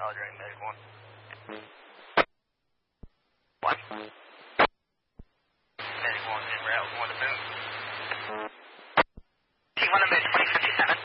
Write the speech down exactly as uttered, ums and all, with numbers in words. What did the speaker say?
Roger, eight, medic one. What? Medic one, en route, one to boom.